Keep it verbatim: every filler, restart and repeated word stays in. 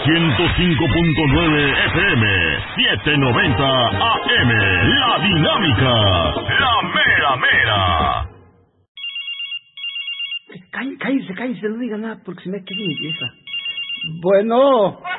ciento cinco punto nueve F M, setecientos noventa A M. La Dinámica, la mera mera. Cállese, cállese, no diga nada porque se me queda mi vieja. Bueno.